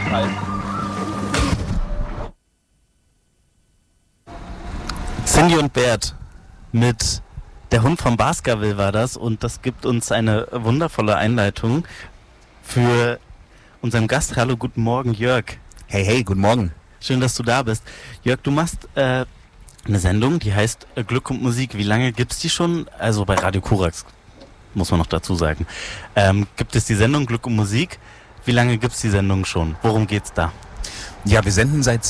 Fall. Cindy und Bert mit Der Hund vom Baskerville war das, und das gibt uns eine wundervolle Einleitung für unseren Gast. Hallo, guten Morgen, Jörg. Hey, guten Morgen. Schön, dass du da bist. Jörg, du machst eine Sendung, die heißt Glück und Musik. Wie lange gibt's die schon? Also bei Radio Korax, muss man noch dazu sagen. Gibt es die Sendung Glück und Musik? Wie lange gibt's die Sendung schon? Worum geht's da? Ja, wir senden seit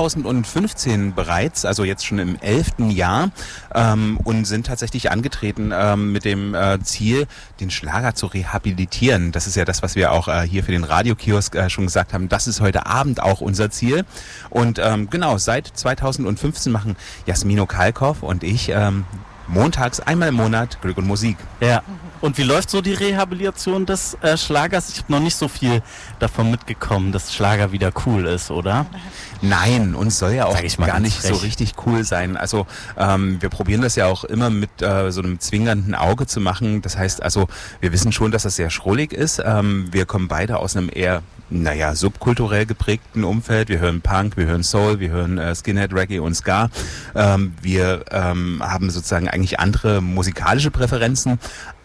2015 bereits, also jetzt schon im 11. Jahr, und sind tatsächlich angetreten mit dem Ziel, den Schlager zu rehabilitieren. Das ist ja das, was wir auch hier für den Radiokiosk schon gesagt haben. Das ist heute Abend auch unser Ziel. Und genau, seit 2015 machen Jasmino Kalkow und ich montags einmal im Monat Glück und Musik. Ja. Und wie läuft so die Rehabilitation des Schlagers? Ich habe noch nicht so viel davon mitgekommen, dass Schlager wieder cool ist, oder? Nein, uns soll ja auch gar nicht frech. so richtig cool sein. Also wir probieren das ja auch immer mit so einem zwingernden Auge zu machen. Das heißt also, wir wissen schon, dass das sehr schrullig ist. Wir kommen beide aus einem eher subkulturell geprägten Umfeld. Wir hören Punk, wir hören Soul, wir hören Skinhead, Reggae und Ska. Wir haben sozusagen eigentlich andere musikalische Präferenzen,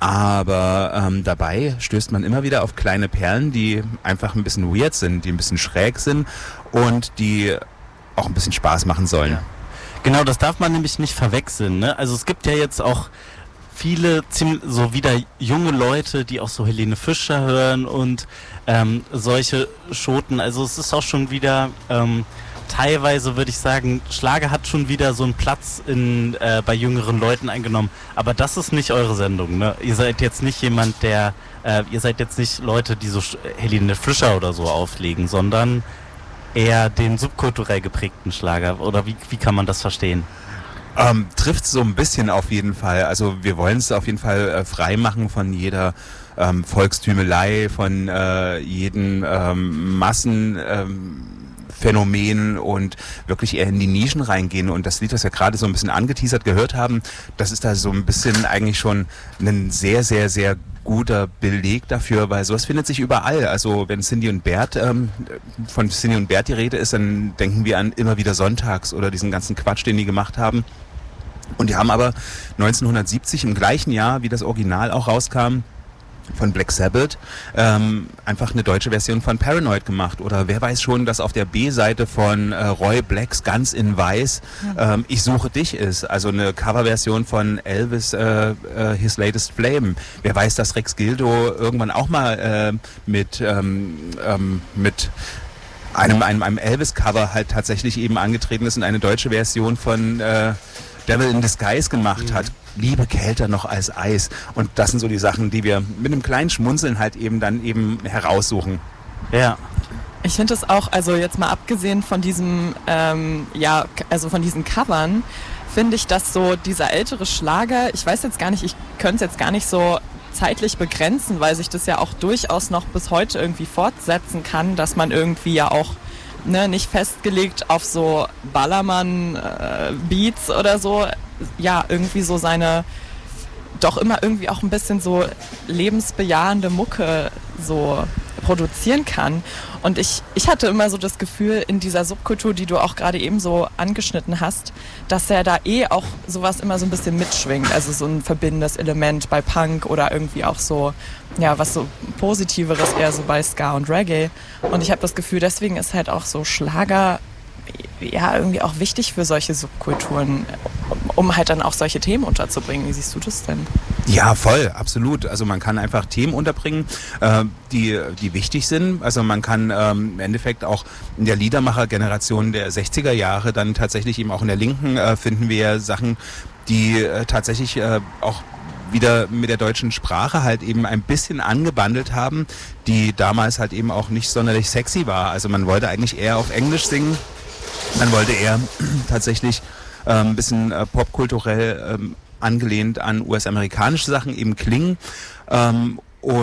aber dabei stößt man immer wieder auf kleine Perlen, die einfach ein bisschen weird sind, die ein bisschen schräg sind und die auch ein bisschen Spaß machen sollen. Ja. Genau, das darf man nämlich nicht verwechseln, ne? Also es gibt ja jetzt auch viele so wieder junge Leute, die auch so Helene Fischer hören und solche Schoten. Also es ist auch schon wieder teilweise, würde ich sagen, Schlager hat schon wieder so einen Platz bei jüngeren Leuten eingenommen. Aber das ist nicht eure Sendung, ne? Ihr seid jetzt nicht jemand, ihr seid jetzt nicht Leute, die so Helene Fischer oder so auflegen, sondern eher den subkulturell geprägten Schlager. Oder wie kann man das verstehen? Trifft so ein bisschen auf jeden Fall. Also wir wollen es auf jeden Fall frei machen von jeder Volkstümelei, von jedem Massenphänomen und wirklich eher in die Nischen reingehen. Und das Lied, was wir gerade so ein bisschen angeteasert gehört haben, das ist da so ein bisschen eigentlich schon ein sehr, sehr, sehr guter Beleg dafür, weil sowas findet sich überall. Also wenn Cindy und Bert, von Cindy und Bert die Rede ist, dann denken wir an immer wieder sonntags oder diesen ganzen Quatsch, den die gemacht haben. Und die haben aber 1970, im gleichen Jahr, wie das Original auch rauskam, von Black Sabbath, einfach eine deutsche Version von Paranoid gemacht. Oder wer weiß schon, dass auf der B-Seite von Roy Blacks Ganz in Weiß Ich suche dich ist. Also eine Coverversion von Elvis His Latest Flame. Wer weiß, dass Rex Gildo irgendwann auch mal mit einem Elvis-Cover halt tatsächlich eben angetreten ist und eine deutsche Version von Devil in Disguise gemacht hat. Liebe kälter noch als Eis. Und das sind so die Sachen, die wir mit einem kleinen Schmunzeln halt eben dann eben heraussuchen. Ja. Ich finde es auch, also jetzt mal abgesehen von diesem, also von diesen Covern, finde ich, dass so dieser ältere Schlager, ich weiß jetzt gar nicht, ich könnte es jetzt gar nicht so zeitlich begrenzen, weil sich das ja auch durchaus noch bis heute irgendwie fortsetzen kann, dass man irgendwie ja auch nicht festgelegt auf so Ballermann-Beats oder so, ja, irgendwie so seine, doch immer irgendwie auch ein bisschen so lebensbejahende Mucke so produzieren kann. Und ich hatte immer so das Gefühl, in dieser Subkultur, die du auch gerade eben so angeschnitten hast, dass ja da auch sowas immer so ein bisschen mitschwingt. Also so ein verbindendes Element bei Punk oder irgendwie auch so, ja, was so Positiveres eher so bei Ska und Reggae. Und ich habe das Gefühl, deswegen ist halt auch so Schlager ja irgendwie auch wichtig für solche Subkulturen, um halt dann auch solche Themen unterzubringen. Wie siehst du das denn? Ja, voll, absolut. Also man kann einfach Themen unterbringen, die wichtig sind. Also man kann im Endeffekt auch in der Liedermacher-Generation der 60er Jahre dann tatsächlich eben auch in der Linken finden wir Sachen, die tatsächlich auch wieder mit der deutschen Sprache halt eben ein bisschen angebandelt haben, die damals halt eben auch nicht sonderlich sexy war. Also man wollte eigentlich eher auf Englisch singen. Man wollte eher tatsächlich ein bisschen popkulturell angelehnt an US-amerikanische Sachen eben klingen. Und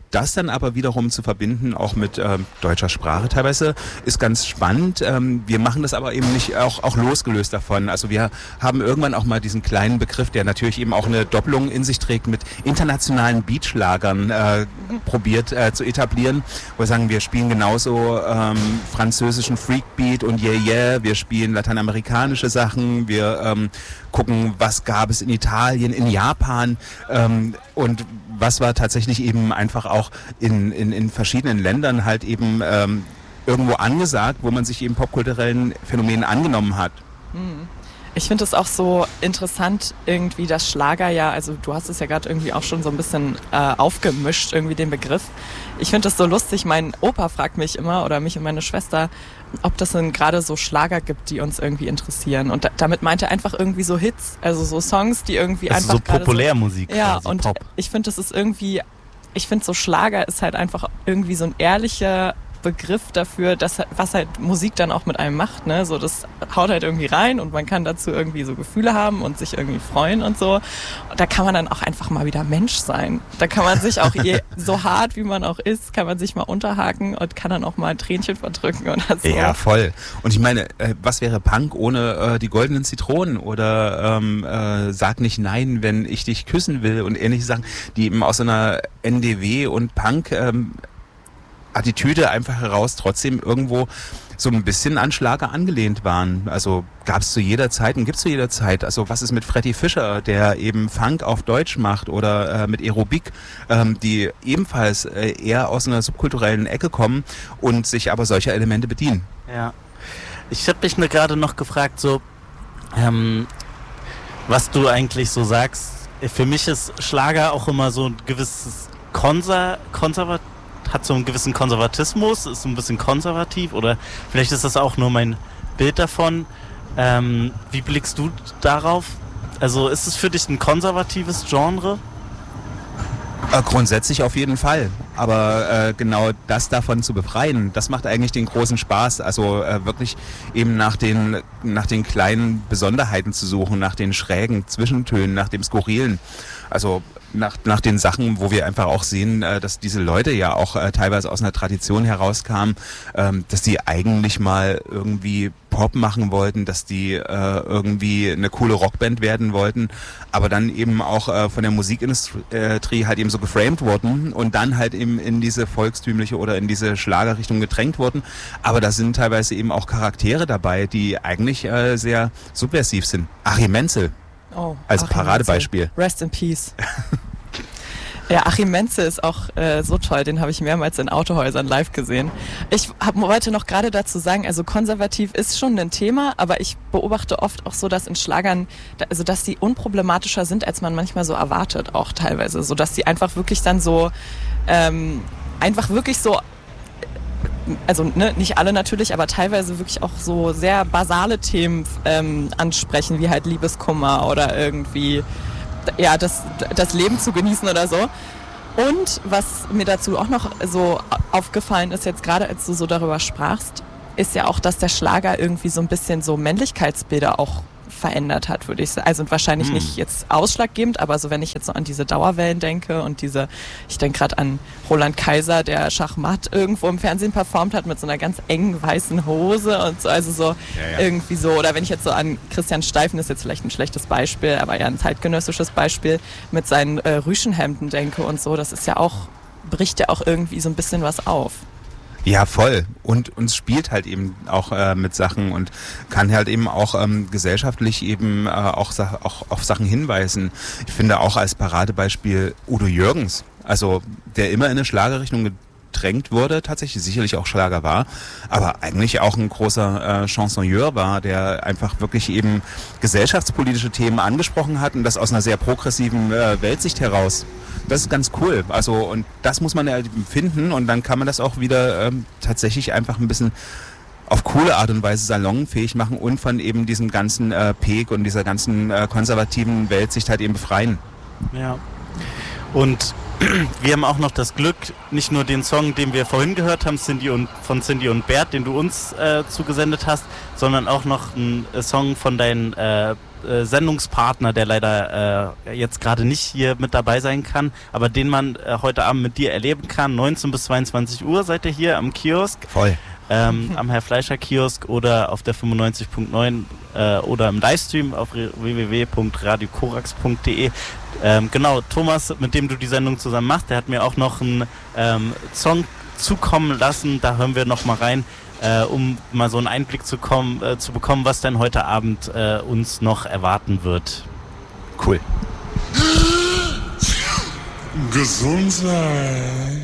das dann aber wiederum zu verbinden, auch mit deutscher Sprache teilweise, ist ganz spannend. Wir machen das aber eben nicht auch losgelöst davon. Also wir haben irgendwann auch mal diesen kleinen Begriff, der natürlich eben auch eine Doppelung in sich trägt, mit internationalen Beatschlagern probiert zu etablieren. Wo wir sagen, wir spielen genauso französischen Freakbeat und Yeah, wir spielen lateinamerikanische Sachen, wir gucken, was gab es in Italien, in Japan und was war tatsächlich eben einfach auch in verschiedenen Ländern halt eben irgendwo angesagt, wo man sich eben popkulturellen Phänomenen angenommen hat. Ich finde es auch so interessant irgendwie, dass Schlager ja, also du hast es ja gerade irgendwie auch schon so ein bisschen aufgemischt, irgendwie den Begriff. Ich finde es so lustig, mein Opa fragt mich immer oder mich und meine Schwester, ob das denn gerade so Schlager gibt, die uns irgendwie interessieren. Und damit meint er einfach irgendwie so Hits, also so Songs, die irgendwie also einfach so Populärmusik. So, ja, quasi, und Pop. ich finde, das ist irgendwie, ich finde so Schlager ist halt einfach irgendwie so ein ehrlicher Begriff dafür, was halt Musik dann auch mit einem macht, ne? So, das haut halt irgendwie rein und man kann dazu irgendwie so Gefühle haben und sich irgendwie freuen und so. Und da kann man dann auch einfach mal wieder Mensch sein. Da kann man sich auch so hart wie man auch ist, kann man sich mal unterhaken und kann dann auch mal ein Tränchen verdrücken oder so. Ja, voll. Und ich meine, was wäre Punk ohne die goldenen Zitronen oder sag nicht nein, wenn ich dich küssen will und ähnliche Sachen, die eben aus so einer NDW und Punk Attitüde einfach heraus trotzdem irgendwo so ein bisschen an Schlager angelehnt waren. Also gab es zu jeder Zeit und gibt es zu jeder Zeit. Also was ist mit Freddy Fischer, der eben Funk auf Deutsch macht, oder mit Aerobik, die ebenfalls eher aus einer subkulturellen Ecke kommen und sich aber solcher Elemente bedienen. Ja. Ich habe mich nur gerade noch gefragt, so was du eigentlich so sagst. Für mich ist Schlager auch immer so ein gewisses hat so einen gewissen Konservatismus, ist so ein bisschen konservativ, oder vielleicht ist das auch nur mein Bild davon. Wie blickst du darauf? Also ist es für dich ein konservatives Genre? Grundsätzlich auf jeden Fall, aber genau das davon zu befreien, das macht eigentlich den großen Spaß, also wirklich eben nach den kleinen Besonderheiten zu suchen, nach den schrägen Zwischentönen, nach dem Skurrilen, also nach den Sachen, wo wir einfach auch sehen, dass diese Leute ja auch teilweise aus einer Tradition herauskamen, dass die eigentlich mal irgendwie Pop machen wollten, dass die irgendwie eine coole Rockband werden wollten, aber dann eben auch von der Musikindustrie halt eben so geframed wurden und dann halt eben in diese volkstümliche oder in diese Schlagerrichtung gedrängt wurden. Aber da sind teilweise eben auch Charaktere dabei, die eigentlich sehr subversiv sind. Achim Menzel als Paradebeispiel. Menzel. Rest in Peace. Ja, Achim Menzel ist auch so toll, den habe ich mehrmals in Autohäusern live gesehen. Ich wollte noch gerade dazu sagen, also konservativ ist schon ein Thema, aber ich beobachte oft auch so, dass in Schlagern, also dass die unproblematischer sind, als man manchmal so erwartet, auch teilweise. So dass die einfach wirklich dann so, einfach wirklich so, also ne, nicht alle natürlich, aber teilweise wirklich auch so sehr basale Themen ansprechen, wie halt Liebeskummer oder irgendwie ja, das Leben zu genießen oder so. Und was mir dazu auch noch so aufgefallen ist, jetzt gerade als du so darüber sprachst, ist ja auch, dass der Schlager irgendwie so ein bisschen so Männlichkeitsbilder auch verändert hat, würde ich sagen. Also wahrscheinlich nicht jetzt ausschlaggebend, aber so wenn ich jetzt so an diese Dauerwellen denke und ich denke gerade an Roland Kaiser, der Schachmatt irgendwo im Fernsehen performt hat mit so einer ganz engen weißen Hose und so, also so irgendwie so, oder wenn ich jetzt so an Christian Steifen, ist jetzt vielleicht ein schlechtes Beispiel, aber ja ein zeitgenössisches Beispiel, mit seinen Rüschenhemden denke und so, das ist ja auch, bricht ja auch irgendwie so ein bisschen was auf. Ja, voll. Und uns spielt halt eben auch mit Sachen und kann halt eben auch gesellschaftlich eben auch auf Sachen hinweisen. Ich finde auch als Paradebeispiel Udo Jürgens, also der immer in eine Schlagerrichtung gedrängt wurde, tatsächlich sicherlich auch Schlager war, aber eigentlich auch ein großer Chansonnier war, der einfach wirklich eben gesellschaftspolitische Themen angesprochen hat und das aus einer sehr progressiven Weltsicht heraus. Das ist ganz cool. Also, und das muss man ja finden und dann kann man das auch wieder tatsächlich einfach ein bisschen auf coole Art und Weise salonfähig machen und von eben diesem ganzen Peak und dieser ganzen konservativen Weltsicht halt eben befreien. Ja. Und wir haben auch noch das Glück, nicht nur den Song, den wir vorhin gehört haben, von Cindy und Bert, den du uns zugesendet hast, sondern auch noch einen Song von deinen Sendungspartner, der leider jetzt gerade nicht hier mit dabei sein kann, aber den man heute Abend mit dir erleben kann. 19 bis 22 Uhr seid ihr hier am Kiosk. Voll. Am Herr Fleischer Kiosk oder auf der 95.9 oder im Livestream auf www.radiokorax.de. Genau, Thomas, mit dem du die Sendung zusammen machst, der hat mir auch noch einen Song zukommen lassen. Da hören wir noch mal rein, um mal so einen Einblick zu bekommen, was denn heute Abend uns noch erwarten wird. Cool. Gesundheit.